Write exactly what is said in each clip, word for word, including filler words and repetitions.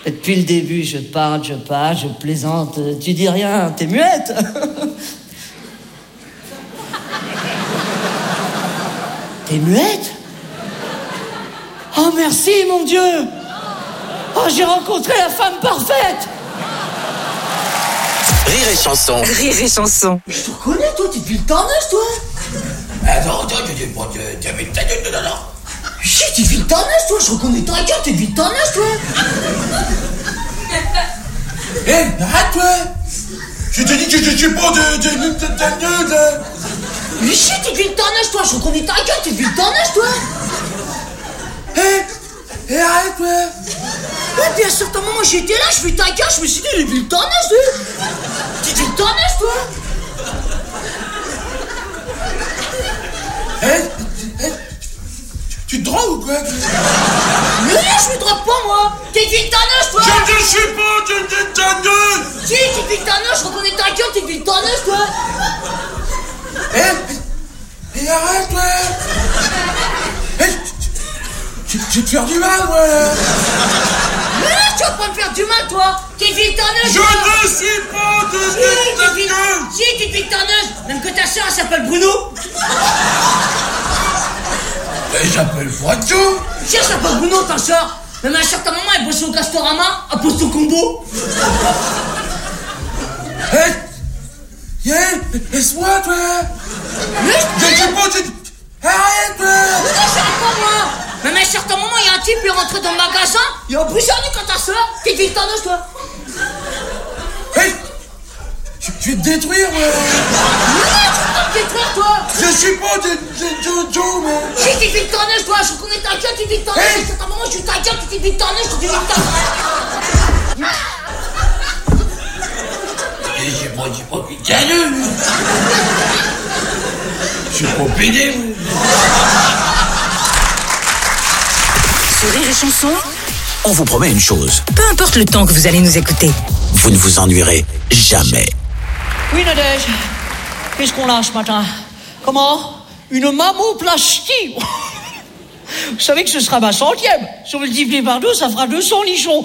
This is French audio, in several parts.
Depuis le début, je parle, je parle, je plaisante. Tu dis rien, t'es muette. T'es muette? Oh, merci, mon Dieu. Oh, j'ai rencontré la femme parfaite. Rire et chanson. Rire et chanson. Je te connais, toi, t'es depuis le tournage, toi. Attends, attends, tu dis pas, tu avais ta gueule de nana. Chut, t'es depuis le tournage, toi, je reconnais ta gueule, t'es depuis le tournage, toi. Hé, arrête, toi. Je te dis que je suis pas de de ta gueule, là. Mais chut, t'es depuis le tournage, toi, je reconnais ta gueule, t'es depuis le tournage, toi. Hé, hé, arrête, toi. Ouais, puis à un certain moment, j'étais là, je fais ta gueule, je me suis dit, depuis le tournage, toi. T'es depuis le tournage, toi. Hé, hé, tu te drogues ou quoi? Mais je me drogue pas, moi. T'es depuis le tournage, toi. Je ne suis pas de ta gueule. Si, t'es depuis le tournage, je reconnais ta gueule, t'es depuis le tournage, toi. Hé, hé, arrête, toi. Hé, tu vas te faire du mal, moi, là. Mais là, tu vas pas me faire du mal, toi. T'es depuis le tournage, Je toi. ne suis pas de Si, ta t'es gueule. Si, t'es depuis le tournage. Même que ta soeur, elle s'appelle Bruno. Et j'appelle Voiture. Si, elle s'appelle Bruno, ta soeur. Même à un certain moment, elle bosse au Castorama, elle pose son combo. Hé, hé, laisse-moi, toi. Mais Je ne suis pas de... Arrête, toi. Mais non, j'arrête pas, moi. Même à un certain moment, il y a un type, il est rentré dans le magasin, il a brisé un quand ta soeur. T'es depuis le tournage, toi. Hé, je je vais te détruire, moi. Mais non, tu peux pas me détruire, toi. Je suis pas de de Jojo, moi. Si, t'es depuis le tournage, toi. Je reconnais ta gueule, t'es depuis le tournage. Hey. À un certain moment, je suis ta gueule, t'es depuis le tournage, t'es depuis le tournage. Et j'ai pas dit pas putain de... Je suis pas pédé, moi. Sur Rire et chanson, On vous promet une chose, peu importe le temps que vous allez nous écouter. vous ne vous ennuierez jamais. Oui, Nadège. Qu'est-ce qu'on a ce matin? Comment? Une mammoplastie. Vous savez que ce sera ma centième. Si on le divise par deux, ça fera deux cents nichons.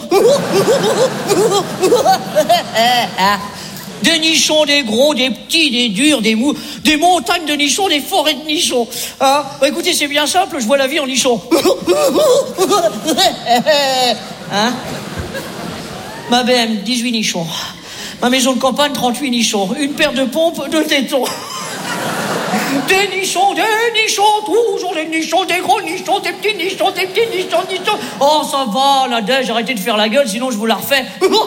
Des nichons, des gros, des petits, des durs, des mous, des montagnes de nichons, des forêts de nichons. Hein? Bah, écoutez, c'est bien simple, je vois la vie en nichons. Hein? Ma B M, dix-huit nichons. Ma maison de campagne, trente-huit nichons. Une paire de pompes, deux tétons. Des nichons, des nichons, toujours des nichons, des gros nichons, des petits nichons, des petits nichons, nichons. Oh, ça va, Nadège, arrêtez de faire la gueule, sinon je vous la refais.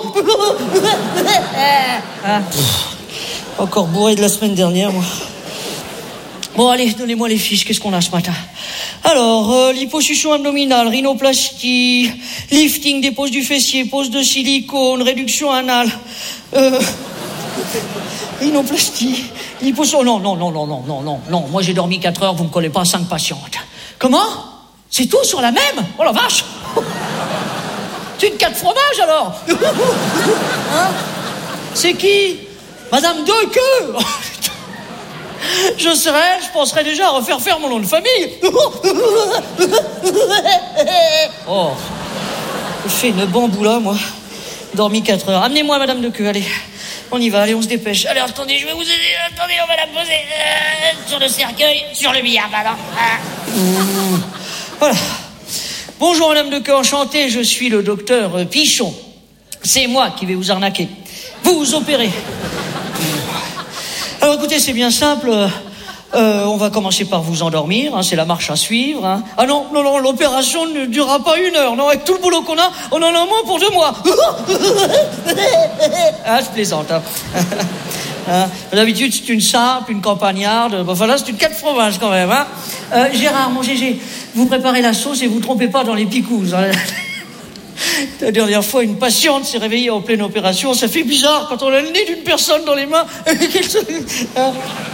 Hein? Encore bourré de la semaine dernière, moi. Bon, allez, donnez-moi les fiches, qu'est-ce qu'on a ce matin? Alors, euh, liposuction abdominale, rhinoplastie, lifting des poses du fessier, pose de silicone, réduction anale, euh, rhinoplastie, liposuction... Non, non, non, non, non, non, non, non, moi j'ai dormi quatre heures, vous me collez pas cinq patientes. Comment? C'est tout sur la même? Oh la vache! C'est une quatre fromages alors? Hein? C'est qui? Madame Dequeux. Je serais, je penserais déjà à refaire faire mon nom de famille. Oh, je fais une bamboula, moi. Dormi quatre heures. Amenez-moi Madame Dequeux, allez. On y va, allez, on se dépêche. Allez, attendez, je vais vous aider. Attendez, on va la poser euh, sur le cercueil, sur le billard, pardon. Ah. Voilà. Bonjour Madame Dequeux, enchanté, je suis le docteur Pichon. C'est moi qui vais vous arnaquer. Vous vous opérez. Alors écoutez, c'est bien simple. Euh, on va commencer par vous endormir, hein, c'est la marche à suivre. Hein. Ah non, non, non, l'opération ne durera pas une heure. Non, avec tout le boulot qu'on a, on en a moins pour deux mois. Ah, je plaisante. Hein. Hein. D'habitude, c'est une simple, une campagnarde. Enfin là, c'est une quatre fromages quand même. Hein. Euh, Gérard, mon Gégé, vous préparez la sauce et vous trompez pas dans les picouzes. Hein. La dernière fois, une patiente s'est réveillée en pleine opération. Ça fait bizarre quand on a le nez d'une personne dans les mains. Hein.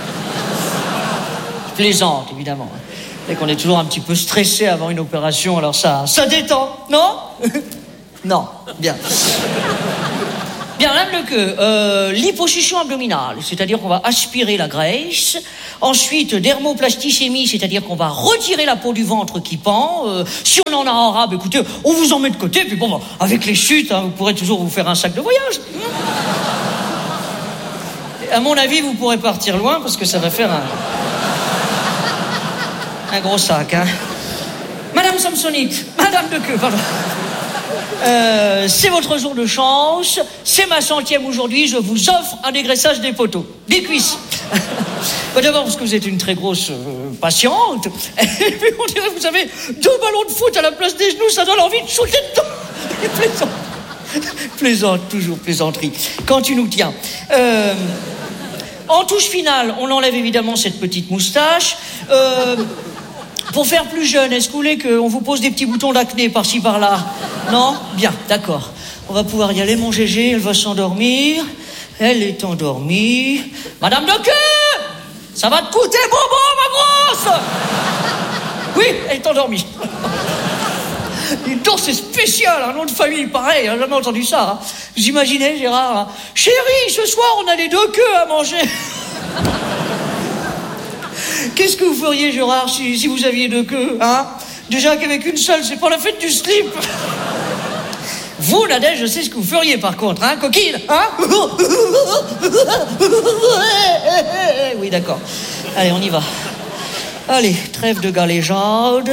Plaisante, évidemment. Et qu'on est toujours un petit peu stressé avant une opération, alors ça, ça détend, non? Non, bien. Bien, madame Lequeux, euh, liposuction abdominale, c'est-à-dire qu'on va aspirer la graisse. Ensuite, dermoplasticémie, c'est-à-dire qu'on va retirer la peau du ventre qui pend. Euh, si on en a en rab, écoutez, on vous en met de côté, puis bon, bah, avec les chutes, hein, vous pourrez toujours vous faire un sac de voyage. À mon avis, vous pourrez partir loin, parce que ça va faire un... un gros sac, hein. Madame Samsonite, Madame Lequeux, pardon. Euh, c'est votre jour de chance, c'est ma centième aujourd'hui, je vous offre un dégraissage des poteaux, des cuisses. D'abord parce que vous êtes une très grosse euh, patiente, et puis on dirait, vous avez deux ballons de foot à la place des genoux, ça donne envie de shooter dedans. Plaisante, plaisante, toujours plaisanterie, quand tu nous tiens. Euh, en touche finale, on enlève évidemment cette petite moustache. Euh, Pour faire plus jeune, est-ce que vous voulez qu'on vous pose des petits boutons d'acné par-ci par-là? Non? Bien, d'accord. On va pouvoir y aller, mon Gégé, elle va s'endormir. Elle est endormie. Madame Lequeux, ça va te coûter bonbon, ma grosse? Oui, elle est endormie. Dis donc, c'est spécial, un nom de famille pareil, j'ai jamais entendu ça. Hein. Vous imaginez, Gérard, hein? Chérie, ce soir, on a les deux queues à manger. Qu'est-ce que vous feriez, Gérard, si, si vous aviez deux queues, hein? Déjà qu'avec une seule, c'est pas la fête du slip. Vous, Nadège, je sais ce que vous feriez, par contre, hein, coquine, hein? Oui, d'accord. Allez, on y va. Allez, trêve de galéjade.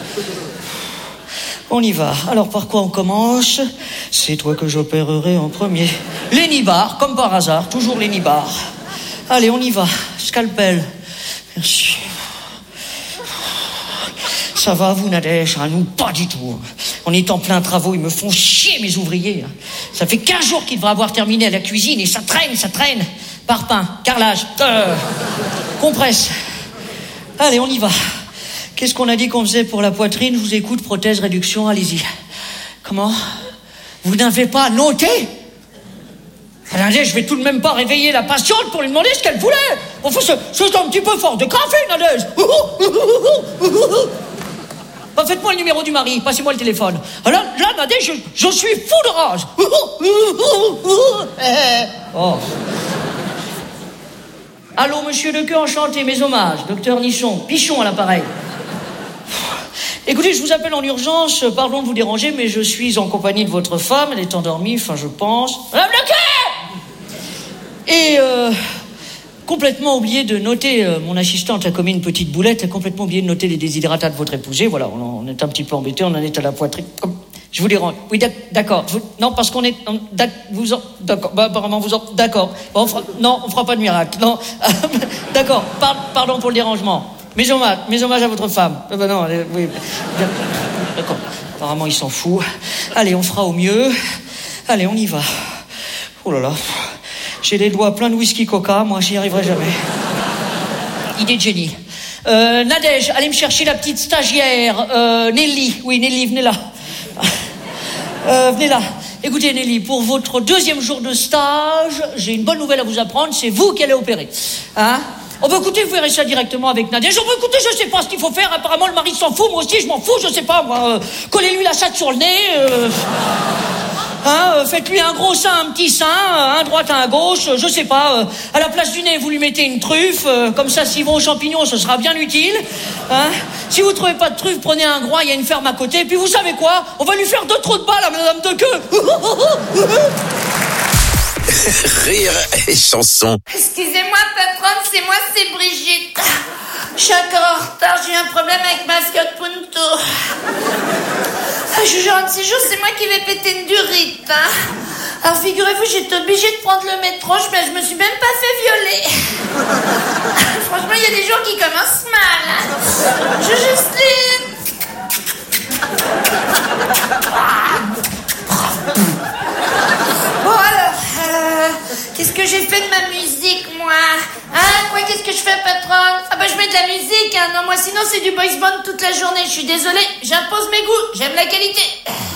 On y va. Alors, par quoi on commence? C'est toi que j'opérerai en premier. Les nibards, comme par hasard, toujours les nibards. Allez, on y va. Scalpel. Merci. Ça va, vous, Nadège, hein? Nous, pas du tout. On est en plein travaux, ils me font chier, mes ouvriers. Ça fait quinze jours qu'ils devraient avoir terminé à la cuisine et ça traîne, ça traîne. Parpaing, carrelage, euh, compresse. Allez, on y va. Qu'est-ce qu'on a dit qu'on faisait pour la poitrine? Je vous écoute, prothèse, réduction, allez-y. Comment? Vous n'avez pas noté? Nadège, je vais tout de même pas réveiller la patiente pour lui demander ce qu'elle voulait. Enfin, c'est, c'est un petit peu fort de café, Nadège. Bah, faites-moi le numéro du mari, passez-moi le téléphone. Alors là, Nadège, je, je suis fou de rage. Oh. Allô, monsieur Lequeux, enchanté, mes hommages. Docteur Nichon, Pichon à l'appareil. Écoutez, je vous appelle en urgence, pardon de vous déranger, mais je suis en compagnie de votre femme, elle est endormie, enfin je pense. Madame Lequeux! Et euh, complètement oublié de noter, euh, mon assistante a commis une petite boulette, elle a complètement oublié de noter les déshydratats de votre épousé, voilà, on, on est un petit peu embêtés, on en est à la poitrine. Je vous dérange. Oui, d'accord. Je, non, parce qu'on est... Vous en, d'accord. Bah, apparemment, vous en... D'accord. Bon, on fera, non, on fera pas de miracle. Non. D'accord. Par, pardon pour le dérangement. Mes hommages, mes hommages à votre femme. Ah bah non, elle, oui. D'accord. Apparemment, il s'en fout. Allez, on fera au mieux. Allez, on y va. Oh là là. J'ai les doigts pleins de whisky coca. Moi, j'y arriverai jamais. Idée de génie. Euh, Nadège, allez me chercher la petite stagiaire. Euh, Nelly. Oui, Nelly, venez là. Euh, venez là. Écoutez, Nelly, pour votre deuxième jour de stage, j'ai une bonne nouvelle à vous apprendre. C'est vous qui allez opérer. Hein? Oh, bah, écoutez, vous verrez ça directement avec Nadège. Oh, bah, écoutez, je sais pas ce qu'il faut faire. Apparemment, le mari s'en fout. Moi aussi, je m'en fous. Je sais pas, moi. Euh, collez-lui la chatte sur le nez. Euh... Hein, euh, faites-lui un gros sein, un petit sein, euh, un droite, un gauche, euh, je sais pas. Euh, à la place du nez, vous lui mettez une truffe. Euh, comme ça, s'il va aux champignons, ce sera bien utile. Hein? Si vous trouvez pas de truffe, prenez un groin, il y a une ferme à côté. Puis vous savez quoi? On va lui faire deux trous de balle à Madame Lequeux. Rire et chanson. Excusez-moi, patronne, c'est moi, c'est Brigitte. Je suis encore en retard, j'ai eu un problème avec ma Fiat Punto. Je vous jure, un de ces jours, c'est moi qui vais péter une durite. Hein. Alors figurez-vous, j'étais obligée de prendre le métro, je, je me suis même pas fait violer. Franchement, il y a des jours qui commencent mal. Hein. Je Justine. Bon alors, euh, qu'est-ce que j'ai fait de ma musique, moi? Hein, quoi, qu'est-ce que je fais, patronne? Ah bah je mets de la musique, hein. Non, moi sinon c'est du boys band toute la journée. Je suis désolée, j'impose mes goûts, j'aime la qualité.